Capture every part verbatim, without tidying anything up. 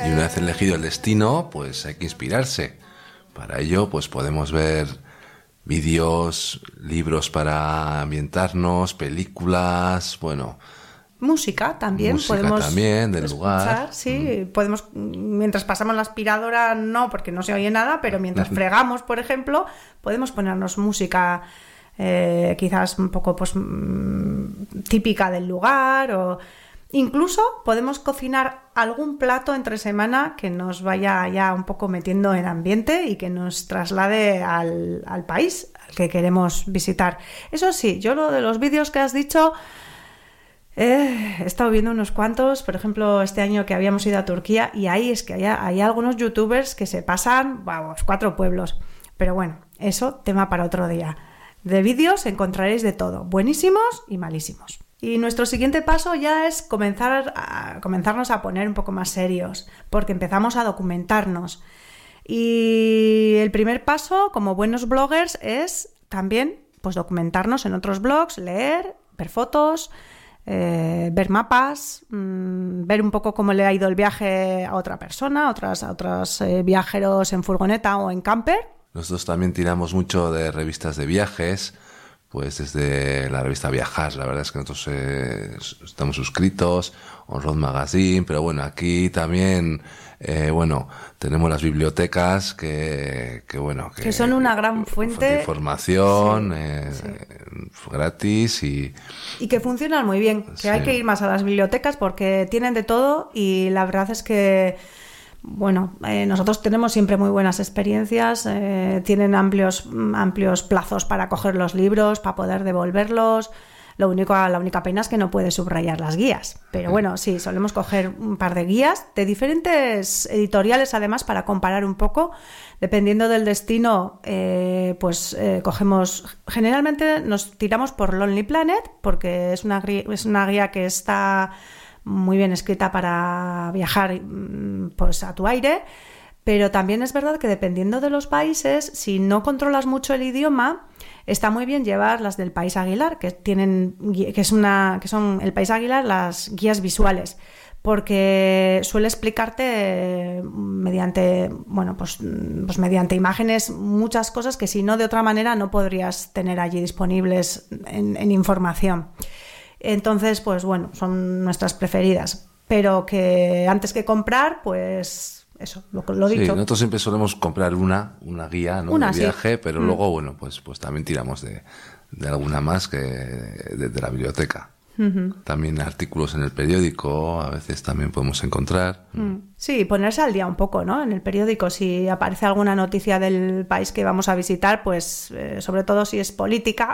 Y una vez elegido el destino, pues hay que inspirarse. Para ello, pues podemos ver vídeos, libros para ambientarnos, películas, bueno... Música también. Música podemos también, del escuchar, lugar. Sí, mm. podemos, mientras pasamos la aspiradora, no, porque no se oye nada, pero mientras fregamos, por ejemplo, podemos ponernos música eh, quizás un poco pues típica del lugar, o incluso podemos cocinar algún plato entre semana que nos vaya ya un poco metiendo en ambiente y que nos traslade al, al país al que queremos visitar. Eso sí, yo lo de los vídeos que has dicho, eh, he estado viendo unos cuantos, por ejemplo, este año que habíamos ido a Turquía, y ahí es que hay, hay algunos youtubers que se pasan, vamos, cuatro pueblos. Pero bueno, eso tema para otro día. De vídeos encontraréis de todo, buenísimos y malísimos. Y nuestro siguiente paso ya es comenzar a, comenzarnos a poner un poco más serios, porque empezamos a documentarnos. Y el primer paso, como buenos bloggers, es también pues, documentarnos en otros blogs, leer, ver fotos, eh, ver mapas, mmm, ver un poco cómo le ha ido el viaje a otra persona, a otras, a otros eh, viajeros en furgoneta o en camper. Nosotros también tiramos mucho de revistas de viajes. Pues desde la revista Viajar, la verdad es que nosotros eh, estamos suscritos, On Road Magazine, pero bueno, aquí también, eh, bueno, tenemos las bibliotecas que, que bueno, que, que son una gran fuente de información, sí, eh, sí. gratis y... Y que funcionan muy bien, que sí. Hay que ir más a las bibliotecas porque tienen de todo y la verdad es que... Bueno, eh, nosotros tenemos siempre muy buenas experiencias, eh, tienen amplios, amplios plazos para coger los libros, para poder devolverlos. Lo único, la única pena es que no puedes subrayar las guías. Pero bueno, sí, solemos coger un par de guías de diferentes editoriales, además, para comparar un poco. Dependiendo del destino, eh, pues eh, cogemos... Generalmente nos tiramos por Lonely Planet, porque es una, es una guía que está... muy bien escrita para viajar pues a tu aire, pero también es verdad que dependiendo de los países, si no controlas mucho el idioma, está muy bien llevar las del País Aguilar, que tienen que es una que son el País Aguilar las guías visuales, porque suele explicarte mediante bueno pues, pues mediante imágenes muchas cosas que si no de otra manera no podrías tener allí disponibles en, en información. Entonces, pues bueno, son nuestras preferidas. Pero que antes que comprar, pues eso, lo, lo dicho. Sí, nosotros siempre solemos comprar una, una guía, ¿no? Una, de viaje, sí. pero mm. luego, bueno, pues, pues también tiramos de, de alguna más que de, de la biblioteca. Uh-huh. También artículos en el periódico, a veces también podemos encontrar. Mm. Sí, ponerse al día un poco, ¿no? En el periódico, si aparece alguna noticia del país que vamos a visitar, pues eh, sobre todo si es política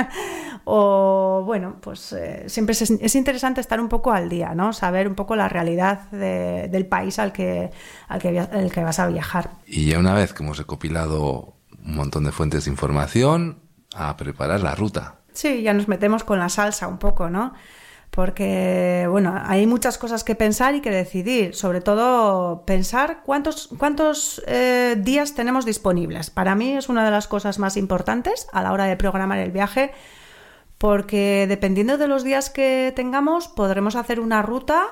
o bueno, pues eh, siempre es, es interesante estar un poco al día, ¿no? Saber un poco la realidad de, del país al que, al que, al que vas a viajar. Y ya una vez que hemos recopilado un montón de fuentes de información, a preparar la ruta. Sí, ya nos metemos con la salsa un poco, ¿no? Porque, bueno, hay muchas cosas que pensar y que decidir. Sobre todo, pensar cuántos, cuántos eh, días tenemos disponibles. Para mí es una de las cosas más importantes a la hora de programar el viaje, porque dependiendo de los días que tengamos, podremos hacer una ruta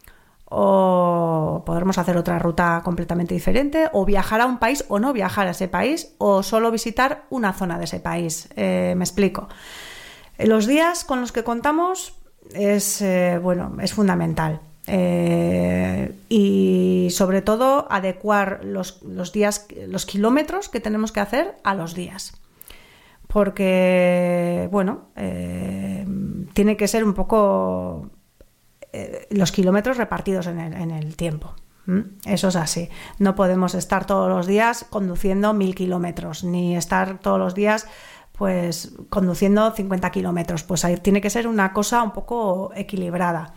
o podremos hacer otra ruta completamente diferente, o viajar a un país o no viajar a ese país, o solo visitar una zona de ese país. Eh, me explico. Los días con los que contamos es, eh, bueno, es fundamental. Eh, y sobre todo adecuar los, los días, los kilómetros que tenemos que hacer a los días. Porque, bueno, eh, tiene que ser un poco eh, los kilómetros repartidos en el, en el tiempo. ¿Mm? Eso es así. No podemos estar todos los días conduciendo mil kilómetros, ni estar todos los días pues conduciendo cincuenta kilómetros. Pues ahí tiene que ser una cosa un poco equilibrada.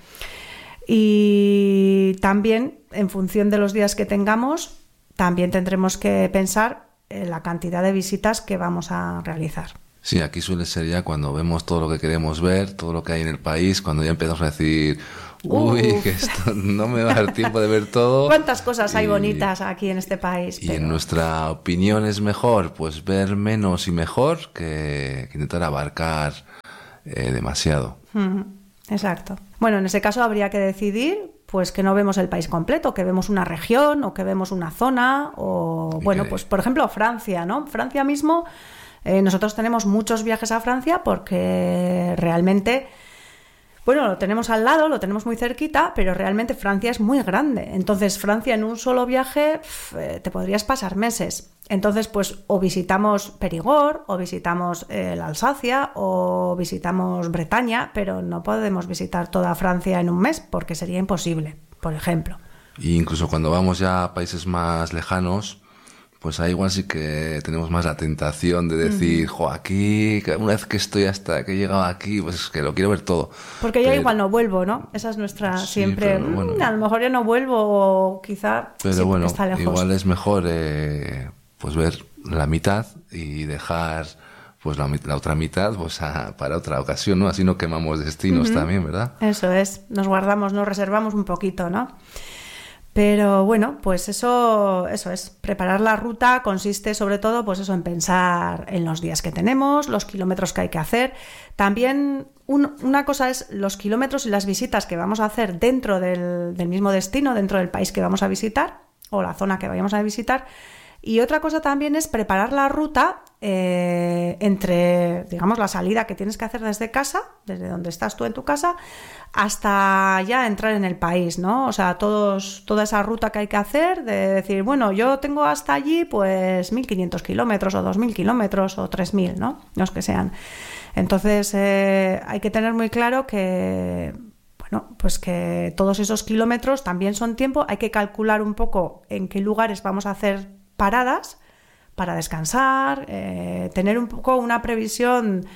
Y también, en función de los días que tengamos, también tendremos que pensar en la cantidad de visitas que vamos a realizar. Sí, aquí suele ser ya cuando vemos todo lo que queremos ver, todo lo que hay en el país, cuando ya empezamos a decir, uy, Uf. que esto no me va a dar tiempo de ver todo. ¿Cuántas cosas y, hay bonitas aquí en este país? Y pero... en nuestra opinión es mejor pues ver menos y mejor que, que intentar abarcar eh, demasiado. Uh-huh. Exacto. Bueno, en ese caso habría que decidir pues que no vemos el país completo, que vemos una región o que vemos una zona o, bueno, que... pues por ejemplo Francia, ¿no? Francia mismo, eh, nosotros tenemos muchos viajes a Francia porque realmente, bueno, lo tenemos al lado, lo tenemos muy cerquita, pero realmente Francia es muy grande. Entonces Francia en un solo viaje pf, te podrías pasar meses. Entonces, pues o visitamos Perigord, o visitamos eh, la Alsacia, o visitamos Bretaña, pero no podemos visitar toda Francia en un mes porque sería imposible, por ejemplo. Y incluso cuando vamos ya a países más lejanos, pues ahí igual sí que tenemos más la tentación de decir, uh-huh. jo, aquí, una vez que estoy hasta que he llegado aquí, pues es que lo quiero ver todo. Porque ya pero... igual no vuelvo, ¿no? Esa es nuestra sí, siempre, bueno, mmm, a lo mejor ya no vuelvo o quizá pero sí, bueno, está lejos. Igual es mejor eh, pues ver la mitad y dejar pues la, la otra mitad pues a, para otra ocasión, ¿no? Así no quemamos destinos uh-huh. también, ¿verdad? Eso es, nos guardamos, nos reservamos un poquito, ¿no? Pero bueno, pues eso, eso es, preparar la ruta consiste sobre todo pues eso, en pensar en los días que tenemos, los kilómetros que hay que hacer. También un, una cosa es los kilómetros y las visitas que vamos a hacer dentro del, del mismo destino, dentro del país que vamos a visitar o la zona que vayamos a visitar. Y otra cosa también es preparar la ruta eh, entre, digamos, la salida que tienes que hacer desde casa, desde donde estás tú en tu casa, hasta ya entrar en el país, ¿no? O sea, todos, toda esa ruta que hay que hacer, de decir, bueno, yo tengo hasta allí pues mil quinientos kilómetros o dos mil kilómetros o tres mil, ¿no? Los que sean. Entonces, eh, hay que tener muy claro que... Bueno, pues que todos esos kilómetros también son tiempo, hay que calcular un poco en qué lugares vamos a hacer paradas para descansar, eh, tener un poco una previsión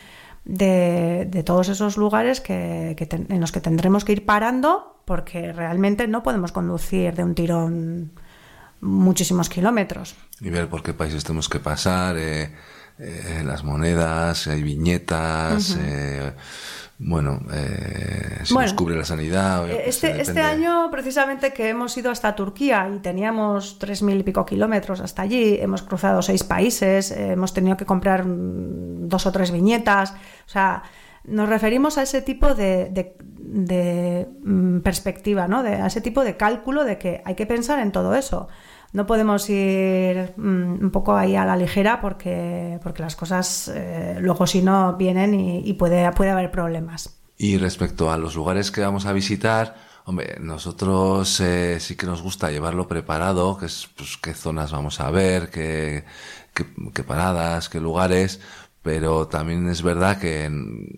de, de todos esos lugares que, que ten, en los que tendremos que ir parando, porque realmente no podemos conducir de un tirón muchísimos kilómetros. Y ver por qué países tenemos que pasar, eh, eh, las monedas, hay viñetas, uh-huh. eh, bueno, eh, si bueno, nos cubre la sanidad. Pues este, este año, precisamente, que hemos ido hasta Turquía y teníamos tres mil y pico kilómetros hasta allí, hemos cruzado seis países, eh, hemos tenido que comprar dos o tres viñetas, o sea, nos referimos a ese tipo de, de, de um, perspectiva, ¿no? De, a ese tipo de cálculo de que hay que pensar en todo eso. No podemos ir um, un poco ahí a la ligera porque, porque las cosas eh, luego si no vienen y, y puede, puede haber problemas. Y respecto a los lugares que vamos a visitar, hombre, nosotros eh, sí que nos gusta llevarlo preparado, que es pues, qué zonas vamos a ver, qué, qué, qué paradas, qué lugares, pero también es verdad que,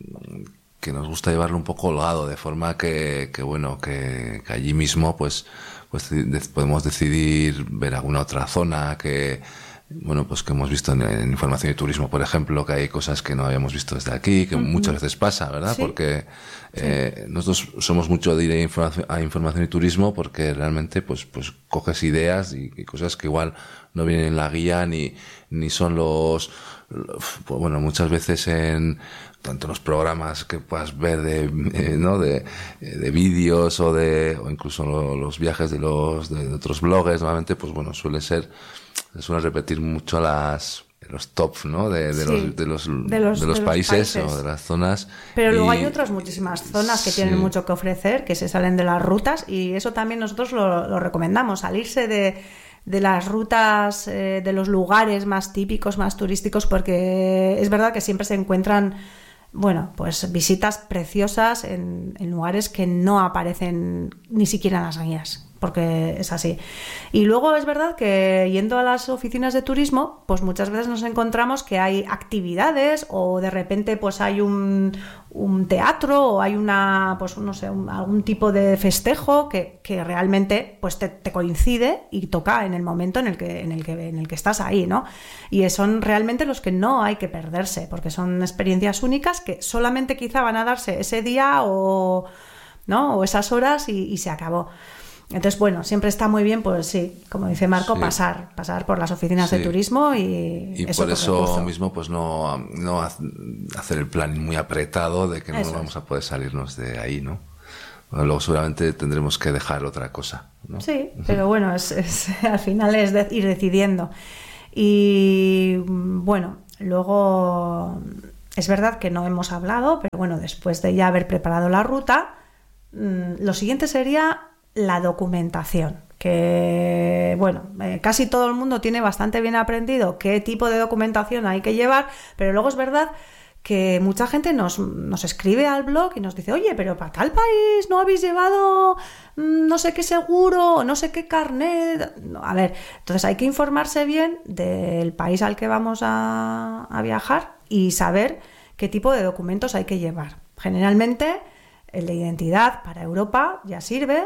que nos gusta llevarlo un poco holgado, de forma que, que bueno, que, que allí mismo pues pues podemos decidir ver alguna otra zona que, bueno, pues que hemos visto en, en Información y Turismo, por ejemplo, que hay cosas que no habíamos visto desde aquí, que uh-huh. muchas veces pasa, ¿verdad? Sí. Porque eh, sí. nosotros somos mucho de ir a información, a información y Turismo porque realmente pues pues coges ideas y, y cosas que igual no vienen en la guía ni ni son los, los pues bueno, muchas veces en tanto los programas que puedas ver de eh, no de, de vídeos o de o incluso los viajes de los de otros bloggers, normalmente pues bueno, suele ser suelen repetir mucho las los tops, ¿no? De, de, sí, los, de, los, de, los, de los de países los países o de las zonas. Pero y, luego hay otras muchísimas zonas que sí. tienen mucho que ofrecer, que se salen de las rutas y eso también nosotros lo, lo recomendamos, salirse de de las rutas, eh, de los lugares más típicos, más turísticos, porque es verdad que siempre se encuentran, bueno, pues visitas preciosas en, en lugares que no aparecen ni siquiera en las guías, porque es así. Y luego es verdad que yendo a las oficinas de turismo, pues muchas veces nos encontramos que hay actividades o de repente pues hay un, un teatro o hay una, pues no sé, un, algún tipo de festejo que, que realmente pues te, te coincide y toca en el momento en el que, en el que, en el que estás ahí, ¿no? Y son realmente los que no hay que perderse, porque son experiencias únicas que solamente quizá van a darse ese día o, ¿no? o esas horas y, y se acabó. Entonces, bueno, siempre está muy bien, pues sí, como dice Marco, sí. pasar pasar por las oficinas sí. de turismo y... Y eso por eso recurso. mismo, pues no, no hacer el plan muy apretado de que no eso vamos es. a poder salirnos de ahí, ¿no? Bueno, luego seguramente tendremos que dejar otra cosa, ¿no? Sí, pero bueno, es, es, al final es de, ir decidiendo. Y bueno, luego es verdad que no hemos hablado, pero bueno, después de ya haber preparado la ruta, lo siguiente sería la documentación. Que, bueno, eh, casi todo el mundo tiene bastante bien aprendido qué tipo de documentación hay que llevar, pero luego es verdad que mucha gente nos, nos escribe al blog y nos dice, oye, pero para tal país no habéis llevado mmm, no sé qué seguro o no sé qué carnet. No, a ver, entonces hay que informarse bien del país al que vamos a, a viajar y saber qué tipo de documentos hay que llevar. Generalmente el de identidad para Europa ya sirve.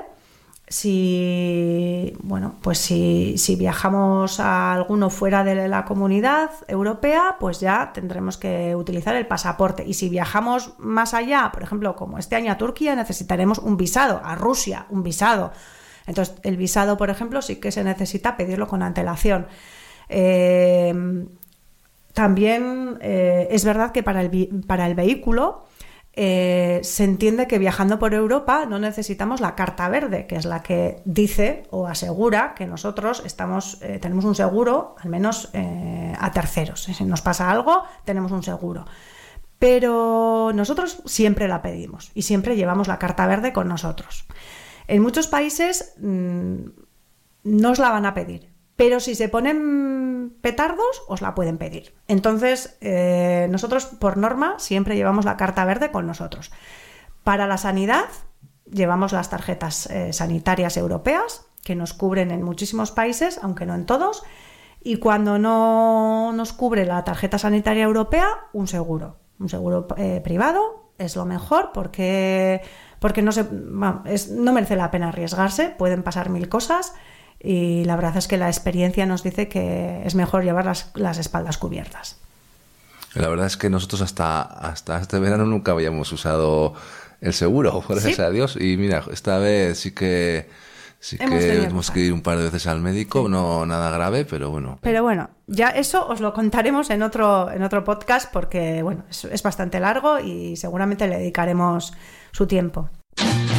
Si, bueno, pues si, si viajamos a alguno fuera de la comunidad europea, pues ya tendremos que utilizar el pasaporte. Y si viajamos más allá, por ejemplo, como este año a Turquía, necesitaremos un visado, a Rusia, un visado. Entonces, el visado, por ejemplo, sí que se necesita pedirlo con antelación. Eh, también eh, es verdad que para el, para el vehículo, Eh, se entiende que viajando por Europa no necesitamos la carta verde, que es la que dice o asegura que nosotros estamos, eh, tenemos un seguro, al menos eh, a terceros. Si nos pasa algo, tenemos un seguro. Pero nosotros siempre la pedimos y siempre llevamos la carta verde con nosotros. En muchos países mmm, no os la van a pedir, pero si se ponen petardos, os la pueden pedir. Entonces, eh, nosotros, por norma, siempre llevamos la carta verde con nosotros. Para la sanidad, llevamos las tarjetas eh, sanitarias europeas, que nos cubren en muchísimos países, aunque no en todos. Y cuando no nos cubre la tarjeta sanitaria europea, un seguro. Un seguro eh, privado es lo mejor porque, porque no, se, bueno, es, no merece la pena arriesgarse, pueden pasar mil cosas. Y la verdad es que la experiencia nos dice que es mejor llevar las, las espaldas cubiertas. La verdad es que nosotros hasta, hasta este verano nunca habíamos usado el seguro, gracias ¿Sí? a Dios. Y mira, esta vez sí que sí hemos que hemos que ir un par de veces al médico, sí. No nada grave, pero bueno. Pero bueno, ya eso os lo contaremos en otro, en otro podcast porque bueno, es, es bastante largo y seguramente le dedicaremos su tiempo.